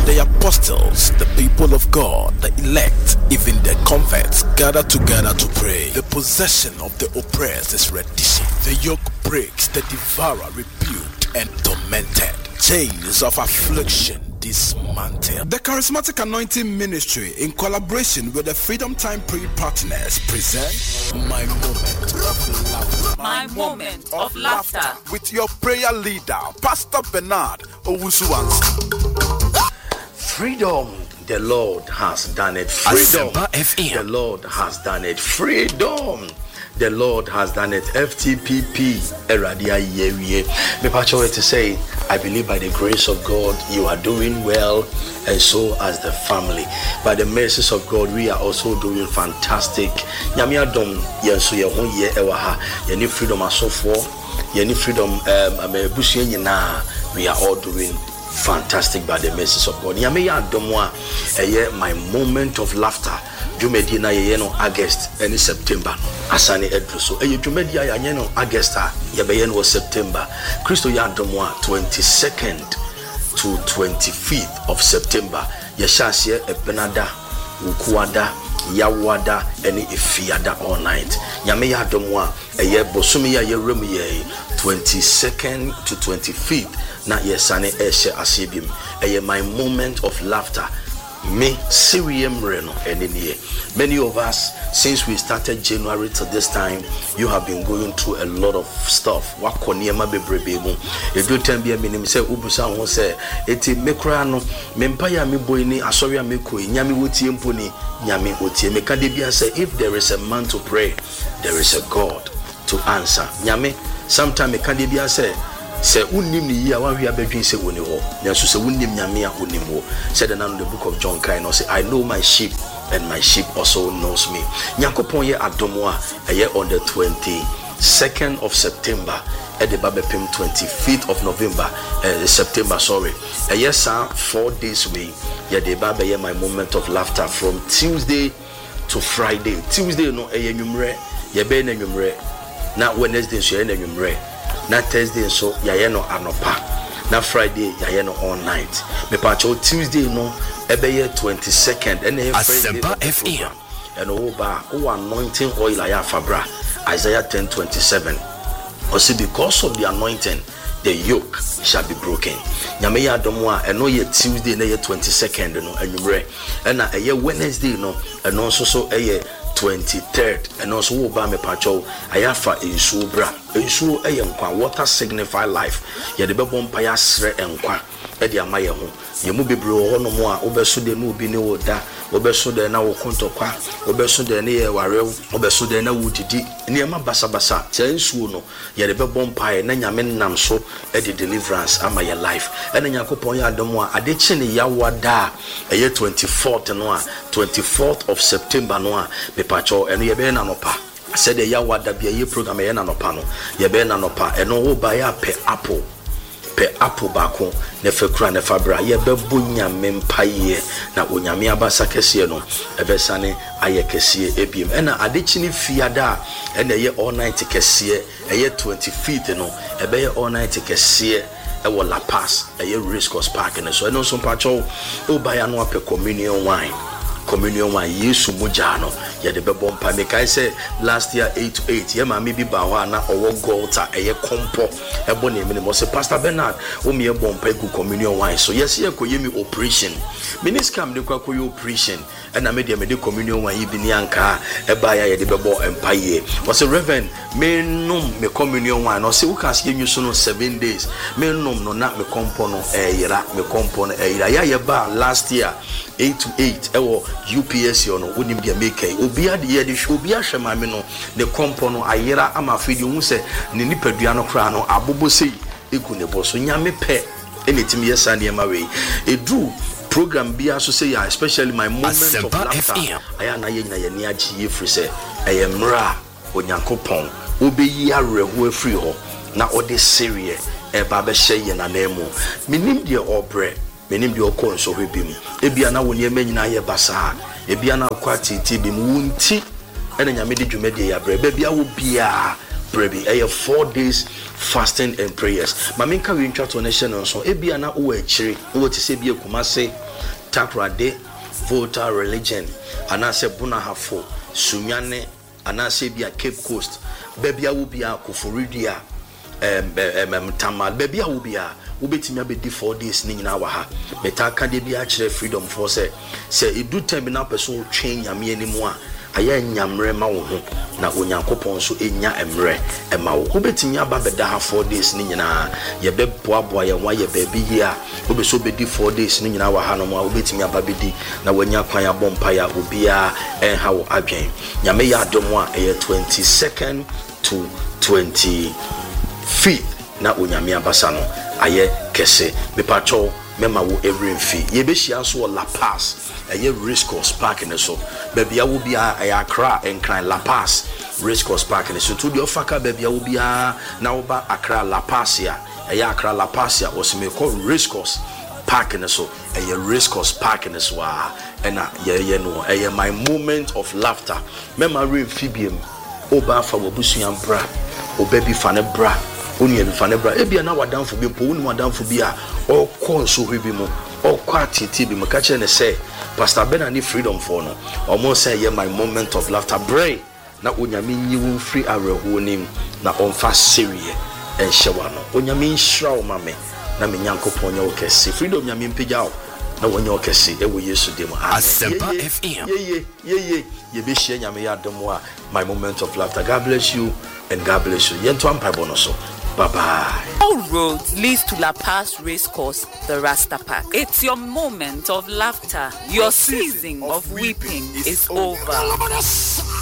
the apostles, the people of God, the elect, even the converts gather together to pray. The possession of the oppressed is reddition. The yoke breaks, the devourer rebuked and tormented. Chains of affliction dismantled. The Charismatic Anointing Ministry, in collaboration with the Freedom Time Prayer Partners, present My Moment of Laughter. My Moment of Laughter. With your prayer leader, Pastor Bernard Owusu-Ansah. Freedom, the Lord has done it. Freedom, the Lord has done it. Freedom, the Lord has done it. FTPP, Eradia Yewie. Me pacho to say, I believe by the grace of God, you are doing well, and so as the family. By the mercies of God, we are also doing fantastic. Nyamia dom yenso ye ho ye ewaha. Ye ni freedom asofo, ye ni freedom amebusu nyina. We are all doing fantastic by the mercies of God. Nyamia domwa eye my moment of laughter. Jumedi na ye no August and September. Asani edruso. Eye jumedi ya ye no August ye be no September. Christo ya domwa 22nd to 25th of September. Ye shasye ebenada, ukuada, yawada, eni ifiada all night. Nyame ya domwa eye bosumi ya ye remu ye 22nd to 25th. Na yesane eshe asibim. Eye my moment of laughter. Me Syrian Reno and many of us, since we started January to this time, you have been going through a lot of stuff. Wakoniema bebrebe. E do tembi minim say ubusa ho say eti mekra no mempaya me boy ni asoria meko nyame wotie mponi nyame otie meka de bia say if there is a man to pray, there is a God to answer. Nyame sometime meka de bia say unim ni ya wan hia bedwin se woni ho nso se unim nyame a onim ho said in the book of John kind no say I know my sheep and my sheep also knows me. Nyankopon ye adomo a eye on the 22nd of September at the Babepim 25th of November September sorry eye sa 4 days way ye the Baba ye my moment of laughter from Tuesday to Friday. Tuesday no eye nwumre ye be na nwumre na Wednesday so ye na nwumre na Thursday so yaye no anopa na Friday yaye no all night me pacho Tuesday no ebeye 22nd and Asempa FM and oba o anointing oil aya fabra Isaiah 10:27 also because of the anointing the yoke shall be broken. Nyame ya domo a eno ye Tuesday na ye 22nd no anwumre na eye Wednesday no eno so eye 23rd and also wo ba me pacho ayafa ensuo bra ensuo eye nkwa water signify life ye de bebo mpa ya sre enkwa e de amaye ho ye mu bebre ho no mo a obeso de no obi ne wo da obeso de na wo kontokwa obeso de ne ye warew obeso de na wo didi ne ma basa ensuo no ye de bebo mpa ye na nyame nam so e de deliverance ama your life e na Yakopon ya adomo a ade chi ne yawada eye 24th no a 24th of September no a pacho eno ye be na nopa said the yawada bia ye program ye na nopa no ye be na nopa eno wo ba ya pe apple bako ne fekura ne fabra ye be bunya mempaye na onyame abasa kese no ebesane aye kese ebiem ena adechi ne fiada ena ye all night kese eye 25th no ebe ye all night kese ewo La Paz eye Race Course Park ne so eno so pacho o ba ya no ape communion wine Yesu mujano ye de bebo mpa me kai say last year 8 to 8 ye ma me bi ba ho na owo golta eye kompo ebo ne me mo say Pastor Bernard o me ebo mpa ku communion wine so yes ye koye me operation miniscam de kwa koye operation na me de communion wine bi ni anka e ba ya ye de bebo mpa ye o say Reverend me nom me communion wine no say we can see you so no 7 days me nom no na me kompo no yira me kompo no yira ya ye ba last year 8 to 8 ewo UPS no wonim dia make obi ade ye de hwe obi ahwe ma me no ne kompo no ayera ama afidi hu se ne nipadua no kra no abobo sei egu ne bo so nyame pe enetimi yesa ne ma we edu program bia so say especially my moment of laughter aya na ye nyina ye ne agi ye free say eyemra onyankopon obeyi areho afri ho na ode serie e ba be hye ye na nemu minim de obre menim de okon so hwebim ebia na woni emanyina ye basa ebia na kwati ti bim wunti ene nyame de dwumade ya bre bia wo bia Brebi, 4 days fasting and prayers. Maminka we intro to nation also. Ebia na uwe chiri, uwe ti se bia Kumase, Takrade, Volta Religion, anase Buna Hafo, Sumiane, anase bia Cape Coast, Bebia ubia Kufuridia, Tamal, Bebia ubia, ubetimi abedi 4 days ni nyina wa ha. Metaka de bia chire freedom for say edu time na person train nyame animu a aya nyamre ma wo ho na onyankopon so enya emre ema wo obetimi aba beda ha 4 days ni nyina ye beboaboa ye wa ye baabi yi a obeso bedi 4 days ni nyina wa ha no mo obetimi aba bedi na wanya kwan ya bompa ya obia enha wo adwen nyame ya adom a 22nd to 25th na onyame abasa no aye kese mepacho mema wo every fee ye be hia so La Paz aye Race Course Park ne so bebia wo bia Accra enkran La Paz Race Course Park ne so to the ofaka bebia wo bia na wo ba Accra La Paz ya aye Accra La Paz ya osime call Race Course Park ne so aye Race Course Park ne so na ye no aye my moment of laughter mema refibiem oba fa wo busuan bra obabi fa ne bra oni en fa ne bra ebia na wadanfo bi po oni wadanfo bi a o kon so hwebi mu o kwatiti bi mu ka che ne say Pastor Ben and freedom for no almost say yeah my moment of laughter pray na onyame nyiwu free areho nim na onfa serie en hyewa no onyame nhira o mame na me nyankopon nya o kese freedom nyame mpegya o na wonya o kese e wo Yesu dem Asempa FM ye be hye nyame ya dom a my moment of laughter. God bless you and God bless you yento ampa bono so. Bye-bye. All roads leads to La Paz Race Course, the Rasta Park. It's your moment of laughter. Your season of weeping is over.